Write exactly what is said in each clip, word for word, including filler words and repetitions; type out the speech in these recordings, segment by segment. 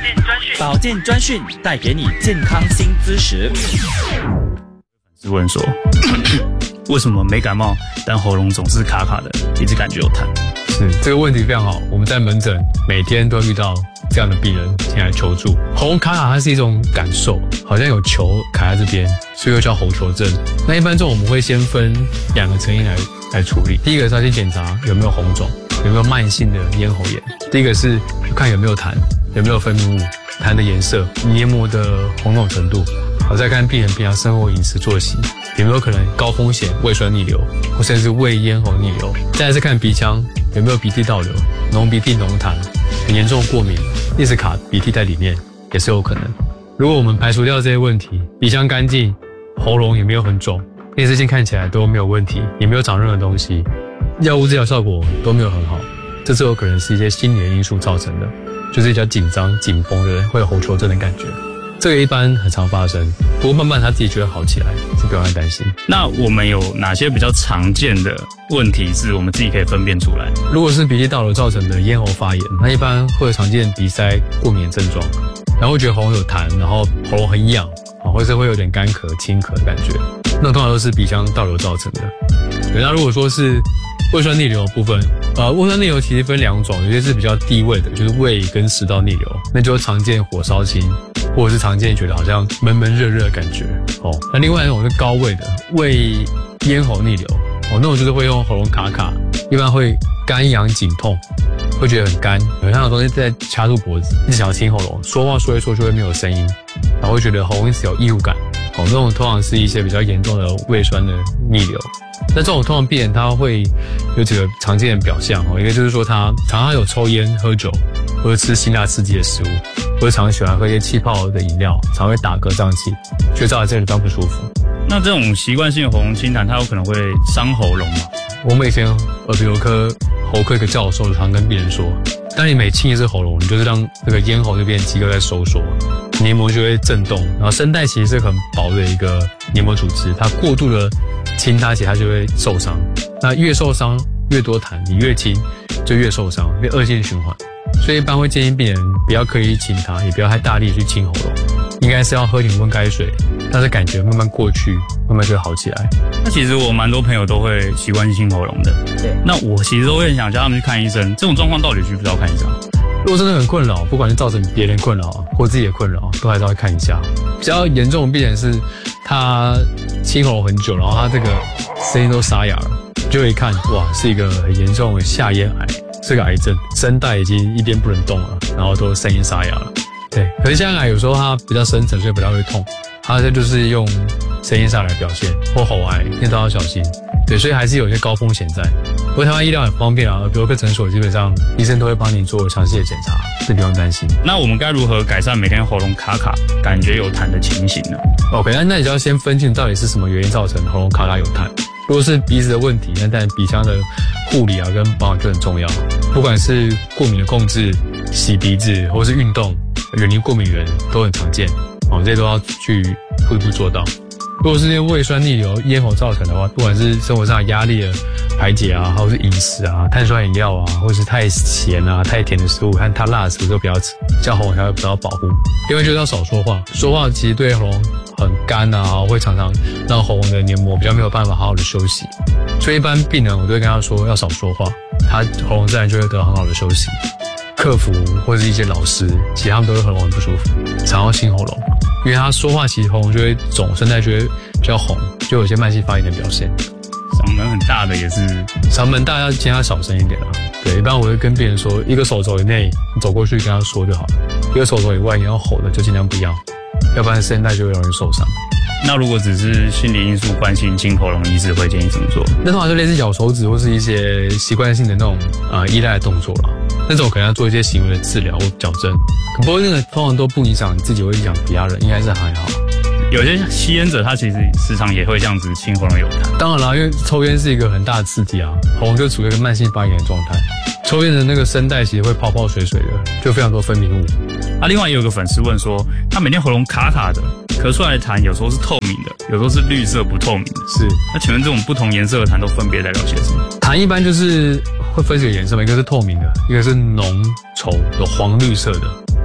健专讯，保健专讯带给你健康新知识。 是问说，为什么没感冒，但喉咙总是卡卡的，一直感觉有痰？ 是这个问题非常好，我们在门诊每天都遇到这样的病人前来求助。喉咙卡卡它是一种感受，好像有球卡在这边，所以又叫喉球症。那一般这种我们会先分两个成因来来处理。第一个是要先检查有没有红肿，有没有慢性的咽喉炎。第一个是看有没有痰，有没有分泌物，痰的颜色，黏膜的红肿程度。好，再看病人平常生活饮食作息，有没有可能高风险胃酸逆流，或甚至胃咽喉逆流。再来是看鼻腔有没有鼻涕倒流，浓鼻涕浓痰，很严重过敏，一直卡鼻涕在里面也是有可能。如果我们排除掉这些问题，鼻腔干净，喉咙也没有很肿，内视镜看起来都没有问题，也没有长任何东西，药物治疗效果都没有很好，这是有可能是一些心理的因素造成的，就是比较紧张紧绷的人会有喉球症的感觉。这个一般很常发生，不过慢慢他自己就会好起来，是不用太担心。 那我们有哪些比较常见的问题是我们自己可以分辨出来？ 如果是鼻涕倒流造成的咽喉发炎，那一般会有常见鼻塞、过敏症状，然后会觉得喉咙有痰，然后喉咙很痒，或是会有点干咳、清咳的感觉，那通常都是鼻腔倒流造成的。对，那如果说是胃酸逆流的部分，呃，胃酸逆流其实分两种，有些是比较低位的，就是胃跟食道逆流，那就常见火烧心，或者是常见觉得好像闷闷热热的感觉哦。那另外一种是高位的胃咽喉逆流哦，那种就是会用喉咙卡卡，一般会干痒紧痛，会觉得很干，有像有东西在掐住脖子，一直想要清喉咙，说话说一说就会没有声音，然后会觉得喉咙一直有异物感哦，那种通常是一些比较严重的胃酸的逆流。那这种通常病人他会有几个常见的表象哦，一个就是说他常常有抽烟、喝酒，或者吃辛辣刺激的食物，或者常喜欢喝一些气泡的饮料，常会打嗝胀气，就造成这个地方不舒服。 那这种习惯性的喉咙清痰，它有可能会伤喉咙吗？ 我们以前耳鼻喉科喉科一个教授常跟病人说，当你每清一次喉咙，你就是让这个咽喉这边肌肉在收缩，黏膜就会震动，然后声带其实是很薄的一个黏膜组织，它过度的清它，其实它就会受伤。那越受伤越多痰，你越清就越受伤，越恶性循环。所以一般会建议病人不要刻意清它，也不要太大力去清喉咙，应该是要喝点温开水，但是感觉慢慢过去，慢慢就会好起来。 那其实我蛮多朋友都会习惯性清喉咙的，对。那我其实都会很想叫他们去看医生，这种状况到底需不需要看医生？ 如果真的很困扰，不管是造成别人困扰或自己的困扰，都还是要看一下。比较严重的病人是他清喉咙很久，然后他这个声音都沙哑了，就一看哇，是一个很严重的下咽癌，是个癌症，声带已经一边不能动了，然后都声音沙哑了。对，可是下咽癌有时候它比较深层，所以不太会痛，它这就是用声音上来表现，或喉癌，那都要小心。对，所以还是有一些高风险在。不过台湾医疗很方便啊，耳鼻喉科诊所基本上医生都会帮你做详细的检查，是不用担心。 那我们该如何改善每天喉咙卡卡、感觉有痰的情形呢 ？OK， 那那你就要先分清到底是什么原因造成喉咙卡卡有痰。如果是鼻子的问题，那当然鼻腔的护理啊跟保养就很重要。不管是过敏的控制、洗鼻子，或是运动，远离过敏源都很常见，哦，这些都要去一步一步做到。如果是因为胃酸逆流、咽喉造成的话，不管是生活上的压力的排解啊，或是饮食啊、碳酸饮料啊，或是太咸啊、太甜的食物和太辣的食物都不要吃，这样喉咙才会得到保护。另外就是要少说话，说话其实对喉咙很干啊，会常常让喉咙的黏膜比较没有办法好好的休息。所以一般病人我都会跟他说要少说话，他喉咙自然就会得到很好的休息。客服或是一些老师，其实他们都会喉咙很不舒服，常要清喉咙，因为他说话其实喉咙就会肿，声带就会比较红，就有些慢性发炎的表现。 嗓门很大的也是， 嗓门大要尽量小声一点啊。对，一般我会跟病人说，一个手肘以内你走过去跟他说就好了，一个手肘以外你要吼的就尽量不要，要不然声带就会容易受伤。 那如果只是心理因素关心清喉咙，医师会建议怎么做？ 那通常就类似咬手指或是一些习惯性的那种呃依赖的动作啦，那种可能要做一些行为的治疗或矫正。不过那个通常都不影响你自己，会影响其他人，应该是还好。 有些吸烟者他其实时常也会这样子清喉咙有痰。 当然啦，因为抽烟是一个很大的刺激啊，喉咙就处于一个慢性发炎的状态。抽烟的那个声带其实会泡泡水水的，就非常多分泌物。 啊，另外也有个粉丝问说，他每天喉咙卡卡的，咳出来的痰有时候是透明的，有时候是绿色不透明的。 是， 那请问这种不同颜色的痰都分别代表些什么？ 痰一般就是会分几个颜色嘛，一个是透明的，一个是浓稠有黄绿色的。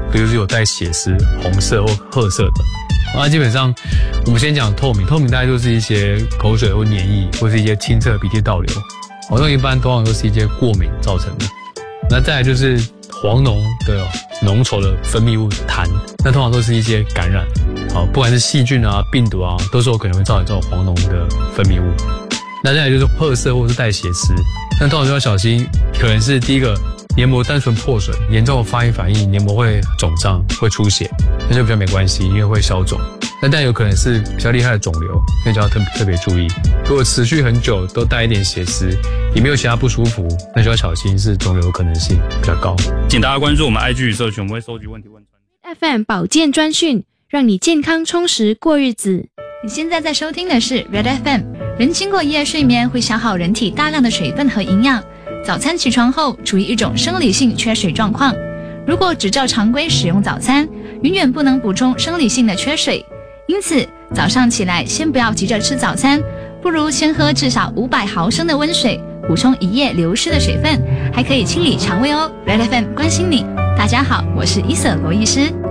比如说有带血丝、红色或褐色的。那基本上，我们先讲透明，透明大概就是一些口水或粘液，或是一些清澈鼻涕倒流。好像一般通常都是一些过敏造成的。那再来就是黄浓的浓稠的分泌物痰，那通常都是一些感染，好，不管是细菌啊、病毒啊，都是有可能会造成这种黄浓的分泌物。那再来就是褐色或是带血丝，那通常就要小心，可能是第一个黏膜单纯破损，严重的发炎反应，黏膜会肿胀、会出血，那就比较没关系，因为会消肿。那但有可能是比较厉害的肿瘤，那就要特特别注意。如果持续很久都带一点血丝，也没有其他不舒服，那就要小心是肿瘤的可能性比较高。 请大家关注我们 I G 与社群，我们会收集问题问出来。 F M 保健专讯，让你健康充实过日子。 你现在在收听的是 Red F M。人经过一夜睡眠会消耗人体大量的水分和营养，早餐起床后处于一种生理性缺水状况。如果只照常规使用早餐，永远不能补充生理性的缺水。因此，早上起来先不要急着吃早餐，不如先喝至少五百毫升的温水，补充一夜流失的水分，还可以清理肠胃哦。Red F M 关心你，大家好，我是伊瑟罗医师。